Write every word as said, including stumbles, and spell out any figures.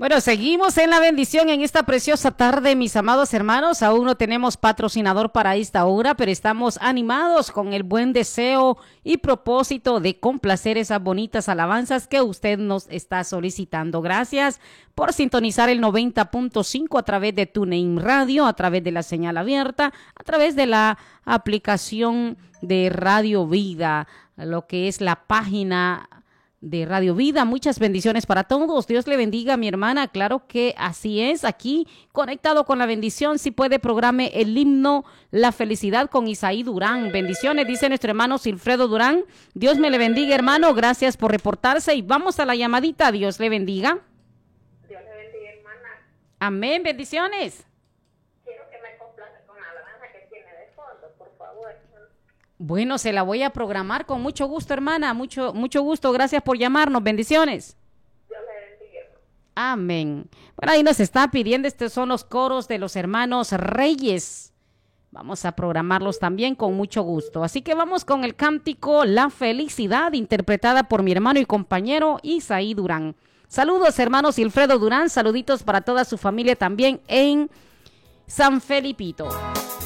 Bueno, seguimos en la bendición en esta preciosa tarde, mis amados hermanos. Aún no tenemos patrocinador para esta hora, pero estamos animados con el buen deseo y propósito de complacer esas bonitas alabanzas que usted nos está solicitando. Gracias por sintonizar el noventa punto cinco a través de TuneIn Radio, a través de la señal abierta, a través de la aplicación de Radio Vida, lo que es la página de Radio Vida. Muchas bendiciones para todos. Dios le bendiga, mi hermana. Claro que así es. Aquí, conectado con la bendición, si puede, programe el himno La Felicidad con Isaí Durán. Bendiciones, dice nuestro hermano Silfredo Durán. Dios me le bendiga, hermano. Gracias por reportarse y vamos a la llamadita. Dios le bendiga. Dios le bendiga, hermana. Amén. Bendiciones. Quiero que me complace con la alabanza que tiene de fondo, por favor. Bueno, se la voy a programar con mucho gusto, hermana. Mucho, mucho gusto. Gracias por llamarnos. Bendiciones. Dios le bendiga. Amén. Bueno, ahí nos está pidiendo, estos son los coros de los hermanos Reyes. Vamos a programarlos también con mucho gusto. Así que vamos con el cántico La Felicidad, interpretada por mi hermano y compañero Isaí Durán. Saludos, hermanos Silfredo Durán. Saluditos para toda su familia también en San Felipito.